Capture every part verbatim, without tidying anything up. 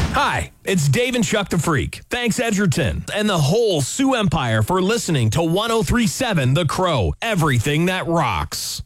Hi, it's Dave and Chuck the Freak. Thanks, Edgerton, and the whole Sioux Empire for listening to one oh three point seven The Crow, everything that rocks.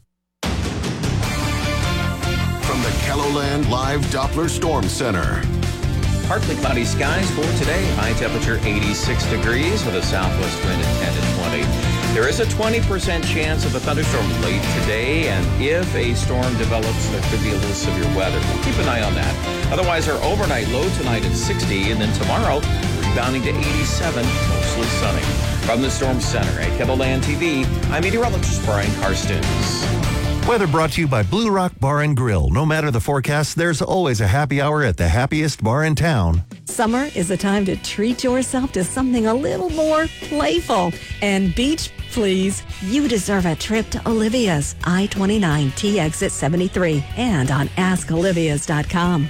From the KELOLAND Live Doppler Storm Center. Partly cloudy skies for today. High temperature eighty-six degrees with a southwest wind at ten to twenty. There is a twenty percent chance of a thunderstorm late today, and if a storm develops, there could be a little severe weather. We'll keep an eye on that. Otherwise, our overnight low tonight at sixty, and then tomorrow, rebounding to eighty-seven, mostly sunny. From the Storm Center at KELOLAND T V, I'm meteorologist Brian Karstens. Weather brought to you by Blue Rock Bar and Grill. No matter the forecast, there's always a happy hour at the happiest bar in town. Summer is the time to treat yourself to something a little more playful. And beach, please. You deserve a trip to Olivia's, I twenty-nine T exit seventy-three, and on ask olivias dot com.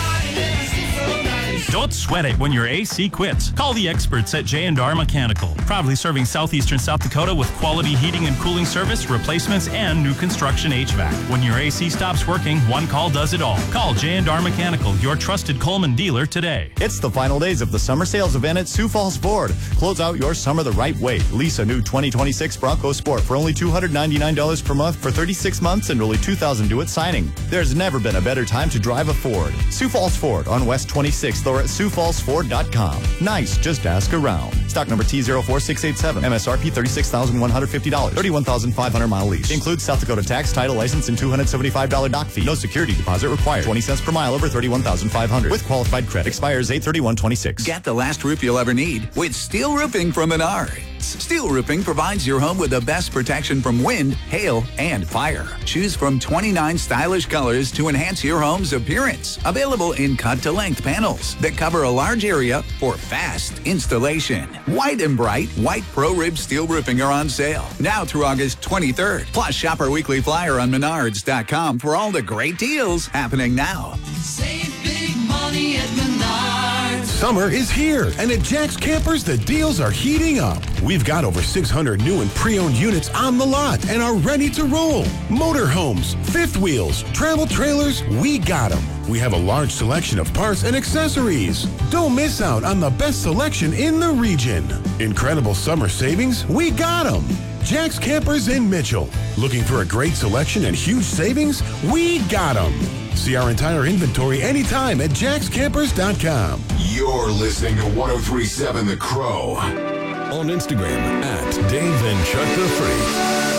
Don't sweat it when your A C quits. Call the experts at J and R Mechanical, proudly serving southeastern South Dakota with quality heating and cooling service, replacements, and new construction H V A C. When your A C stops working, one call does it all. Call J and R Mechanical, your trusted Coleman dealer today. It's the final days of the summer sales event at Sioux Falls Ford. Close out your summer the right way. Lease a new twenty twenty-six Bronco Sport for only two hundred ninety-nine dollars per month for thirty-six months and only two thousand dollars due at signing. There's never been a better time to drive a Ford. Sioux Falls Ford on West twenty-sixth or at sioux falls ford dot com. Nice, just ask around. Stock number T zero four six eight seven. M S R P thirty-six thousand one hundred fifty dollars. thirty-one thousand five hundred mile lease. Includes South Dakota tax, title, license, and two hundred seventy-five dollars dock fee. No security deposit required. twenty cents per mile over thirty-one thousand five hundred dollars. With qualified credit. Expires eight thirty-one twenty-six. Get the last roof you'll ever need with steel roofing from Menards. Steel roofing provides your home with the best protection from wind, hail, and fire. Choose from twenty-nine stylish colors to enhance your home's appearance. Available in cut-to-length panels that cover a large area for fast installation. White and bright white Pro Rib steel roofing are on sale now through August twenty-third. Plus, shop our weekly flyer on menards dot com for all the great deals happening now. Save big money at Menards. Summer is here, and at Jack's Campers, the deals are heating up. We've got over six hundred new and pre-owned units on the lot and are ready to roll. Motorhomes, fifth wheels, travel trailers, we got them. We have a large selection of parts and accessories. Don't miss out on the best selection in the region. Incredible summer savings, we got them. Jack's Campers in Mitchell. Looking for a great selection and huge savings? We got them. See our entire inventory anytime at jacks campers dot com. You're listening to one oh three point seven The Crow. On Instagram at Dave and Chuck the Freak.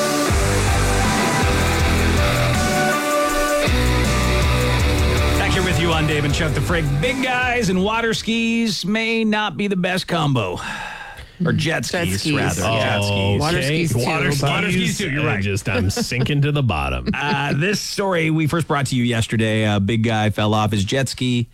Back here with you on Dave and Chuck the Freak. Big guys and water skis may not be the best combo. Or jet skis, jet skis. rather. Oh, jet skis. Water okay. skis, too. Water, Water, water skis, too. You're right. I just, I'm sinking to the bottom. Uh, this story we first brought to you yesterday. A big guy fell off his jet ski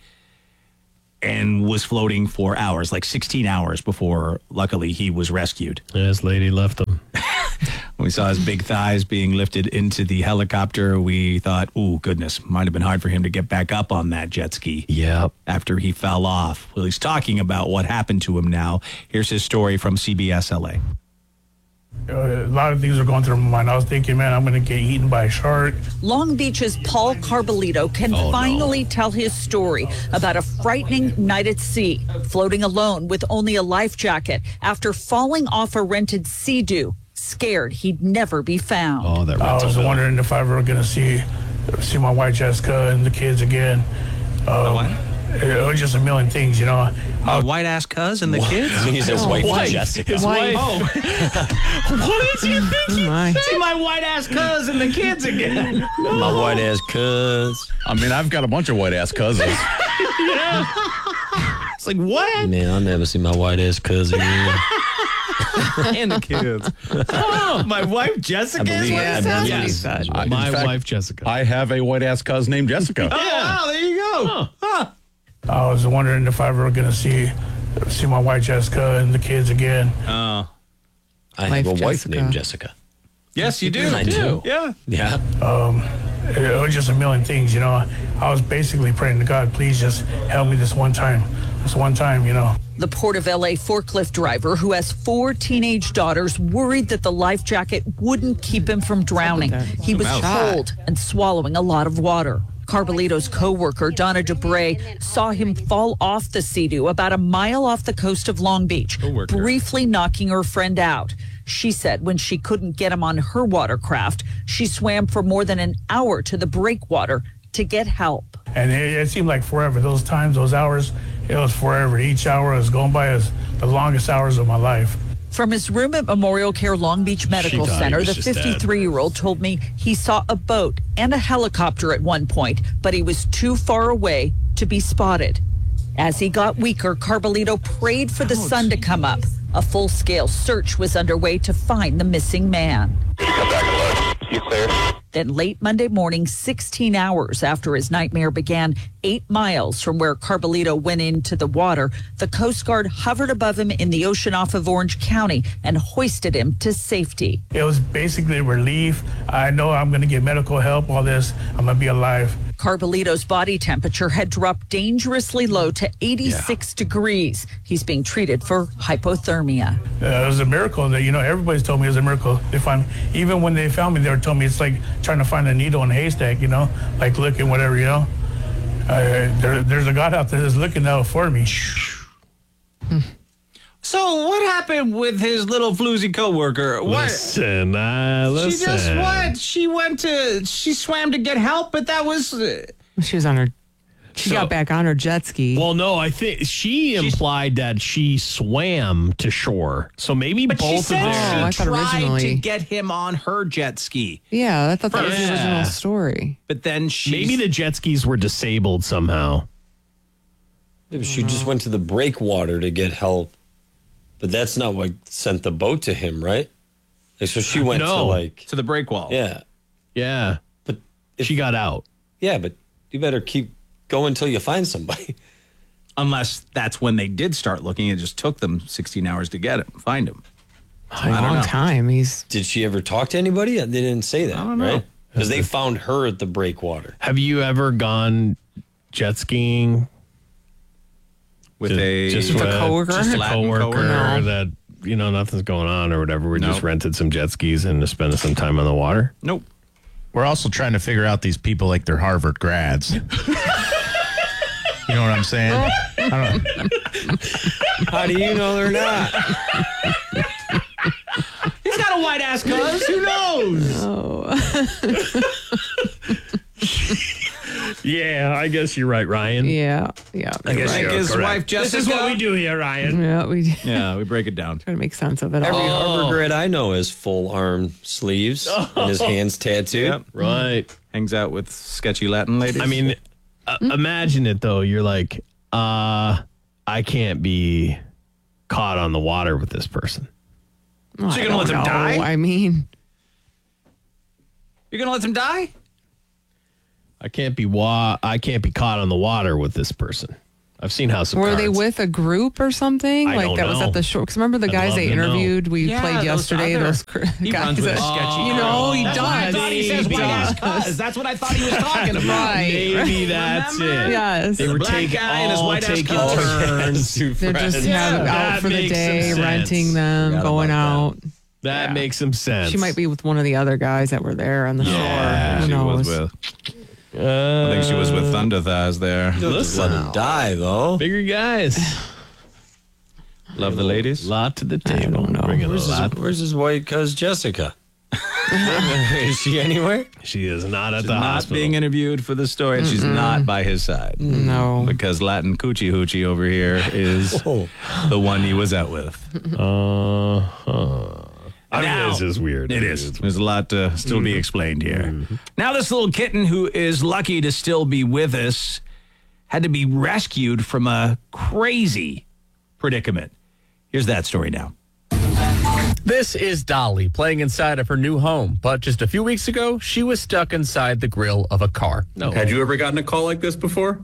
and was floating for hours, like sixteen hours before, luckily, he was rescued. This lady left him. When we saw his big thighs being lifted into the helicopter, we thought, ooh, goodness, might have been hard for him to get back up on that jet ski. Yep. After he fell off. Well, he's talking about what happened to him now. Here's his story from C B S L A. Uh, a lot of things are going through my mind. I was thinking, man, I'm going to get eaten by a shark. Long Beach's Paul Carbolito can Oh, finally no. tell his story about a frightening night at sea, floating alone with only a life jacket after falling off a rented Sea-Doo, scared he'd never be found. Oh, that I was bill. wondering if I ever going to see see my wife Jessica and the kids again. Um, what? It was just a million things, you know. My white ass cuz and the kids? He says Oh, wife wife. Jessica. His wife. Oh. What did you think? My. See my white ass cuz and the kids again. No. My white ass cuz. I mean, I've got a bunch of white ass cousins. Yeah. It's like, what? Man, I'll never see my white ass cuz again. And the kids. Oh, my wife Jessica. I believe- is what yeah, he I said? believe- I- in My fact, wife, Jessica. I have a white ass cousin named Jessica. Oh, wow, there you go. Huh. Huh. I was wondering if I ever going to see see my wife Jessica and the kids again. Oh. I have Wife a wife Jessica. named Jessica. Yes, you do. I do. Yeah. Yeah. Um, it was just a million things, you know. I was basically praying to God, please just help me this one time. This one time, you know. The Port of L A forklift driver who has four teenage daughters worried that the life jacket wouldn't keep him from drowning. He was Wow. cold and swallowing a lot of water. Carbolito's co-worker, Donna DeBray, saw him fall off the Sea-Doo about a mile off the coast of Long Beach, Co-worker. briefly knocking her friend out. She said when she couldn't get him on her watercraft, she swam for more than an hour to the breakwater to get help. And it, it seemed like forever. Those times, those hours, it was forever. Each hour was going by as the longest hours of my life. From his room at Memorial Care Long Beach Medical thought he Center, was the just dead. fifty-three-year-old told me he saw a boat and a helicopter at one point, but he was too far away to be spotted. As he got weaker, Carbolito prayed for the sun to come up. A full-scale search was underway to find the missing man. You clear? Then late Monday morning, sixteen hours after his nightmare began, eight miles from where Carbolito went into the water, the Coast Guard hovered above him in the ocean off of Orange County and hoisted him to safety. It was basically relief. I know I'm going to get medical help, all this. I'm going to be alive. Carbolito's body temperature had dropped dangerously low to eighty-six degrees. He's being treated for hypothermia. Uh, it was a miracle that, you know, everybody's told me it was a miracle. They find, even when they found me, they were telling me it's like trying to find a needle in a haystack, you know, like looking, whatever, you know. Uh, there, there's a God out there that's looking out for me. So what happened with his little floozy coworker? What? Listen, uh, listen. She just what? She went to, she swam to get help, but that was... Uh, She was on her, she So- got back on her jet ski. Well, no, I think she implied that she swam to shore. So maybe but she both of said their... Oh, I she thought tried originally- to get him on her jet ski. Yeah, I thought that was the Yeah. original story. But then she... Maybe the jet skis were disabled somehow. Maybe she just went to the breakwater to get help, but that's not what sent the boat to him, right? Like, so she went to No. like to the breakwall. yeah, Yeah. but She got out. yeah, but you better keep going until you find somebody. Unless that's when they did start looking. It just took them sixteen hours to get him, find him. A long time. He's Did she ever talk to anybody? They didn't say that, I don't know. right? Because they found her at the breakwater. Have you ever gone jet skiing with Just- a just with a with coworker? Just a Latin coworker coworker? No. that, you know, nothing's going on or whatever. We just Nope. rented some jet skis and just spending some time on the water. Nope. We're also trying to figure out these people like they're Harvard grads. You know what I'm saying? I don't, How do you know they're not? He's got a white ass cuz. Who knows? oh. Yeah, I guess you're right, Ryan. yeah, yeah. I guess Like you're his correct. wife Jessica. This is what we do here, Ryan. Yeah, we Yeah, we break it down. try to make sense of it Every all. Harvard grad I know has full arm sleeves and his hands tattooed. Yep. Right. Hangs out with sketchy Latin ladies. I mean, uh, imagine it though. You're like, uh, I can't be caught on the water with this person. Oh, So you're I gonna let don't them know. die? I mean, you're gonna let them die? I can't be wa- I can't be caught on the water with this person. I've seen House of were Cards. they with a group or something? I like don't that was know. at the shore? Because remember the I'd guys love they to know. interviewed? We Yeah, played those yesterday. other- Those cr- He guys. runs with a that- sketchy you know, he That's does. what I thought he says Maybe. white ass cuz. That's what I thought he was talking about. Right. Maybe that's Remember? it. Yes. They were Black taking guy and his all white ass taking cuz. turns. Two They're just friends. have That out for the makes some day, sense. renting them, Forgot going about out. That Yeah. makes some sense. She might be with one of the other guys that were there on the Yeah, shore. Who she knows? was with. Uh, I think she was with Thunder Thighs there. Don't just let him die, though. Bigger guys. Love the ladies. Lot to the table. don't know. Bringing a Where's his, lot. where's his white cuz Jessica? Is she anywhere? She is not at She's the not hospital. being interviewed for the story. She's not by his side. No. Because Latin Coochie Hoochie over here is Oh. the one he was out with. Uh-huh. I mean, Now- this is weird. It is. There's a lot to still be explained here. Now, this little kitten who is lucky to still be with us had to be rescued from a crazy predicament. Here's that story now. This is Dolly playing inside of her new home, but just a few weeks ago, she was stuck inside the grill of a car. No. Had you ever gotten a call like this before?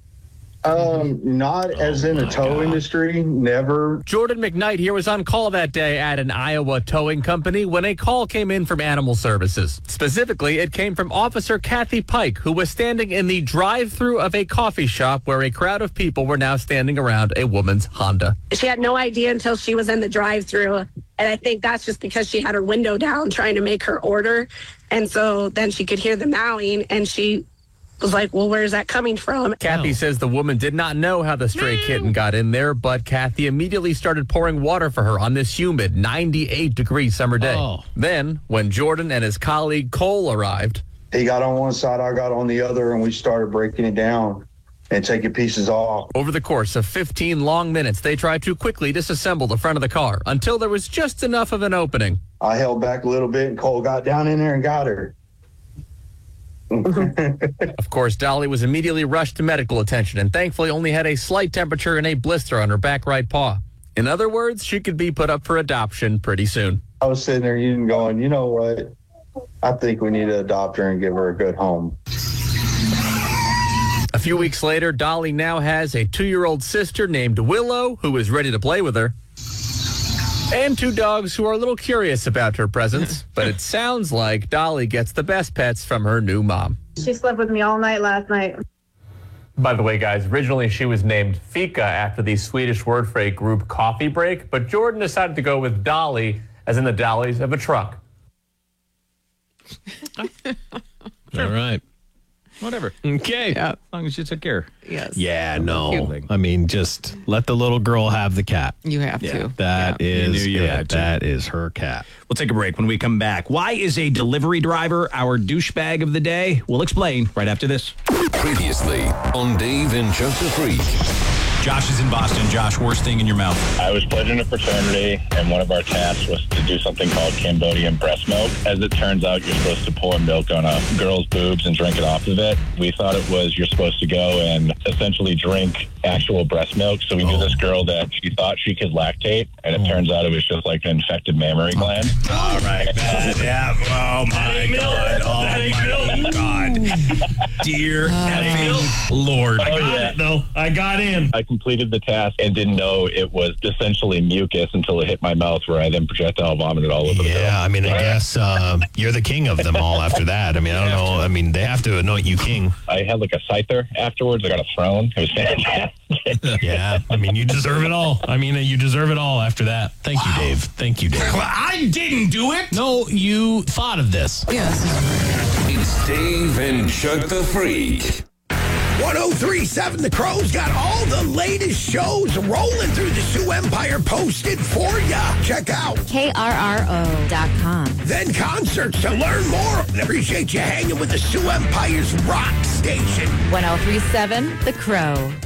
Um, not as in the tow industry, never. Jordan McKnight here was on call that day at an Iowa towing company when a call came in from Animal Services. Specifically, it came from Officer Kathy Pike, who was standing in the drive-thru of a coffee shop where a crowd of people were now standing around a woman's Honda. She had no idea until she was in the drive-thru, and I think that's just because she had her window down trying to make her order, and so then she could hear the mowing, and she was like, well, where's that coming from? Kathy says the woman did not know how the stray kitten got in there, but Kathy immediately started pouring water for her on this humid ninety-eight degree summer day. Oh. Then, when Jordan and his colleague Cole arrived, He got on one side, I got on the other, and we started breaking it down and taking pieces off. over the course of fifteen long minutes, they tried to quickly disassemble the front of the car until there was just enough of an opening. I held back a little bit, and Cole got down in there and got her. Of course, Dolly was immediately rushed to medical attention and thankfully only had a slight temperature and a blister on her back right paw. In other words, she could be put up for adoption pretty soon. I was sitting there and going, you know what? I think we need to adopt her and give her a good home. A few weeks later, Dolly now has a two-year-old sister named Willow who is ready to play with her, and two dogs who are a little curious about her presence. But it sounds like Dolly gets the best pets from her new mom. She slept with me all night last night. By the way, guys, originally she was named Fika after the Swedish word for a group coffee break, but Jordan decided to go with Dolly, as in the dollies of a truck. All right. Whatever. Okay. Yeah. As long as you took care. Yes. Yeah, no. I mean, just let the little girl have the cat. You have Yeah, to. That Yeah. is You knew you it. had to. That is her cat. We'll take a break. When we come back, why is a delivery driver our douchebag of the day? We'll explain right after this. Previously on Dave and Chuck the Freak. Josh is in Boston. Josh, worst thing in your mouth. I was pledging a fraternity, and one of our tasks was to do something called Cambodian breast milk. As it turns out, you're supposed to pour milk on a girl's boobs and drink it off of it. We thought it was you're supposed to go and essentially drink actual breast milk. So we knew this girl that she thought she could lactate, and it turns out it was just like an infected mammary gland. All right, bad. Yeah. Oh, my God. Oh, my God. Dear effing Lord. I got it, though. I got in. I completed the task and didn't know it was essentially mucus until it hit my mouth, where I then projectile vomited all over the girl. Yeah, I mean, I guess uh, you're the king of them all after that. I mean, I don't know. I mean, they have to anoint you king. I had like a scyther afterwards. I got a throne. It was fantastic. Yeah, I mean, you deserve it all. I mean, you deserve it all after that. Thank you, Dave. Thank you, Dave. Well, I didn't do it. No, you thought of this. Yes. It's Dave and Chuck the Freak. one oh three point seven The Crow's got all the latest shows rolling through the Sioux Empire posted for ya. Check out K R R O dot com. Then concerts to learn more. And appreciate you hanging with the Sioux Empire's rock station. one oh three point seven The Crow.